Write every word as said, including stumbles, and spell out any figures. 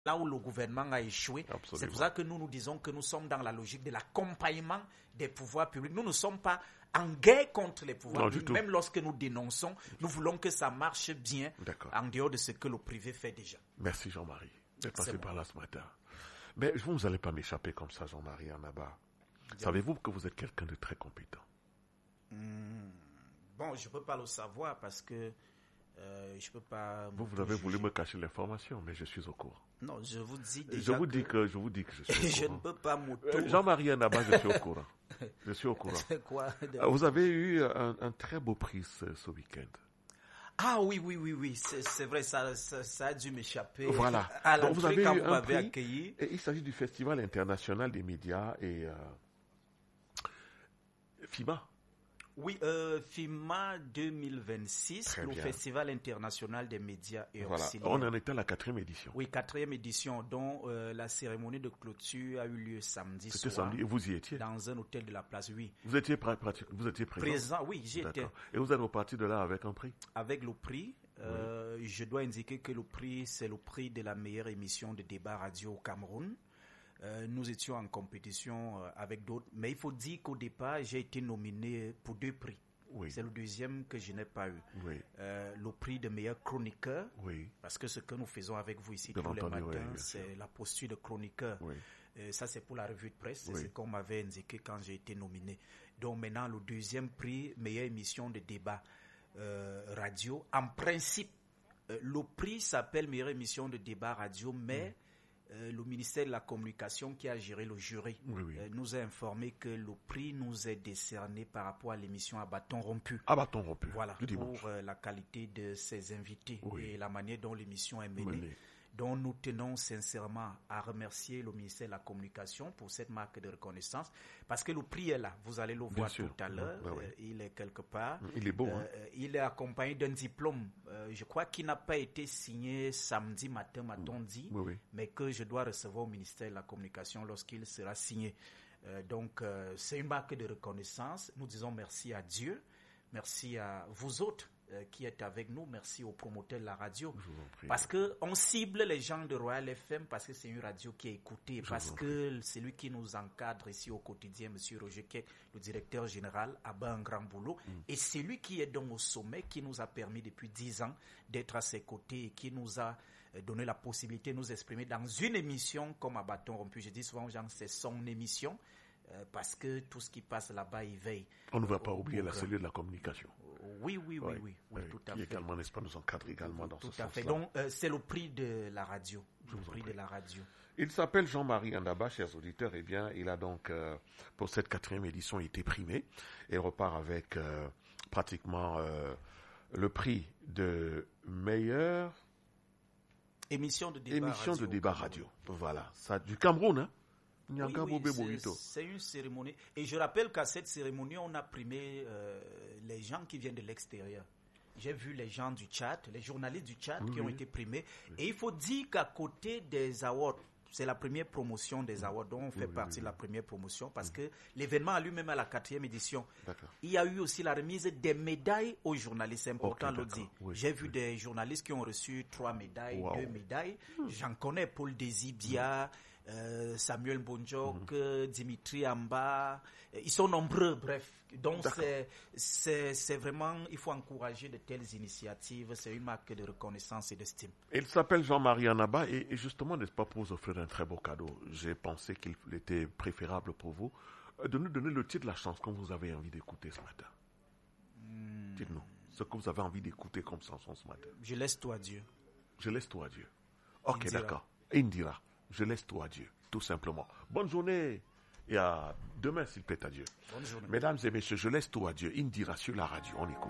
là où le gouvernement a échoué. Absolument. C'est pour ça que nous nous disons que nous sommes dans la logique de l'accompagnement des pouvoirs publics. Nous ne sommes pas en guerre contre les pouvoirs Non, publics. du tout. Même lorsque nous dénonçons, nous voulons que ça marche bien D'accord. en dehors de ce que le privé fait déjà. Merci Jean-Marie d'être passé C'est par bon. là ce matin. Mais vous n'allez pas m'échapper comme ça, Jean-Marie Annaba. Savez-vous que vous êtes quelqu'un de très compétent? Hmm. Bon, je ne peux pas le savoir parce que euh, je peux pas. Vous, vous avez voulu me cacher l'information, mais je suis au courant. Non, je vous dis déjà. Je vous que dis que je vous dis que je suis au je courant. ne peux pas m'auto. Euh, Jean-Marie Annaba, je suis au courant. Je suis au courant. C'est quoi de- Euh, Vous avez eu un, un très beau prix ce, ce week-end. Ah oui, oui, oui, oui, c'est c'est vrai, ça, ça, ça a dû m'échapper. Voilà. À Donc, vous l'entrée, avez quand eu vous un m'avez prix. accueilli. Et il s'agit du Festival international des médias et euh, FIMA. Oui, euh, FIMA deux mille vingt-six, Très le bien. Festival international des médias et Voilà. auxiliaires. On en était à la quatrième édition. Oui, quatrième édition, dont euh, la cérémonie de clôture a eu lieu samedi C'était soir. samedi et vous y étiez. Dans un hôtel de la place, oui. Vous étiez, pra- pratique- vous étiez présent. Présent, oui, j'y étais. D'accord. Et vous êtes reparti de là avec un prix. Avec le prix, euh, je dois indiquer que le prix, c'est le prix de la meilleure émission de débat radio au Cameroun. Euh, nous étions en compétition euh, avec d'autres, mais il faut dire qu'au départ, j'ai été nominé pour deux prix. Oui. C'est le deuxième que je n'ai pas eu. Oui. Euh, le prix de meilleur chroniqueur, Oui. parce que ce que nous faisons avec vous ici Bien tous les entendu, oui, matins, bien c'est sûr. la posture de chroniqueur. Oui. Euh, ça, c'est pour la revue de presse. C'est Oui. ce qu'on m'avait indiqué quand j'ai été nominé. Donc maintenant, le deuxième prix, meilleure émission de débat euh, radio. En principe, euh, le prix s'appelle meilleure émission de débat radio, mais euh, le ministère de la Communication qui a géré le jury Oui, oui. euh, nous a informé que le prix nous est décerné par rapport à l'émission à bâton rompu. À bâton rompu. Voilà, Du dimanche. pour euh, la qualité de ses invités Oui. et la manière dont l'émission est menée. Menée. Donc nous tenons sincèrement à remercier le ministère de la Communication pour cette marque de reconnaissance, parce que le prix est là, vous allez le voir sûr. tout à l'heure, Ouais, ouais. euh, il est quelque part. Il est beau, Euh, hein? euh, il est accompagné d'un diplôme, euh, je crois qu'il n'a pas été signé samedi matin, m'a-t-on dit, Oui, oui. mais que je dois recevoir au ministère de la Communication lorsqu'il sera signé. Euh, donc euh, c'est une marque de reconnaissance. Nous disons merci à Dieu, merci à vous autres euh, qui êtes avec nous, merci aux promoteurs de la radio. Je vous en prie. Parce que on cible les gens de Royal F M parce que c'est une radio qui est écoutée, Je parce vous en que c'est lui qui nous encadre ici au quotidien, Monsieur Roger Kek, le directeur général, a fait un grand boulot. Mm. Et c'est lui qui est donc au sommet, qui nous a permis depuis dix ans d'être à ses côtés et qui nous a euh, donné la possibilité de nous exprimer dans une émission comme à bâton rompu. Je dis souvent aux gens, c'est son émission, euh, parce que tout ce qui passe là-bas, il veille. On ne va pas oublier au la grand. cellule de la communication. Oui, oui, oui, Ouais. oui, oui, Ouais. tout à Qui fait. également, n'est-ce pas, nous encadre également dans Tout ce à fait. sens-là. Donc, euh, c'est le prix de la radio. Je Le vous en prix prie. de la radio. Il s'appelle Jean-Marie Annaba, chers auditeurs. Eh bien, il a donc, euh, pour cette quatrième édition, été primé et repart avec euh, pratiquement euh, le prix de meilleure Émission de débat émission radio. de débat radio. Voilà, ça du Cameroun, hein. Oui, Nyanga oui, Bobé c'est- Bobito. c'est une cérémonie. Et je rappelle qu'à cette cérémonie, on a primé euh, les gens qui viennent de l'extérieur. J'ai vu les gens du Tchad, les journalistes du Tchad Oui, qui ont oui. été primés. Et il faut dire qu'à côté des awards, c'est la première promotion des awards, dont on fait oui, partie oui, de la première promotion, parce que l'événement a lui-même à la quatrième édition. D'accord. Il y a eu aussi la remise des médailles aux journalistes, c'est important Ok, de le d'accord. dire. Oui, J'ai vu oui. des journalistes qui ont reçu trois médailles, Wow. deux médailles. J'en connais Paul Desibia, euh, Samuel Bonjok, euh, Dimitri Amba. Euh, Ils sont nombreux, bref. Donc D'accord. c'est, c'est, c'est vraiment, il faut encourager de telles initiatives. C'est une marque de reconnaissance et d'estime. Il s'appelle Jean-Marie Annaba et, et justement, n'est-ce pas, pour vous offrir un très beau cadeau, j'ai pensé qu'il était préférable pour vous euh, de nous donner le titre de la chanson que vous avez envie d'écouter ce matin. Hmm. Dites-nous ce que vous avez envie d'écouter comme chanson ce matin. Je laisse tout à Dieu. Je laisse tout à Dieu. Ok, Indira. d'accord. Indira, je laisse tout à Dieu, tout simplement. Bonne journée et à demain s'il plaît à Dieu. Bonne journée. Mesdames et messieurs, je laisse tout à Dieu. Indira sur la radio, on écoute.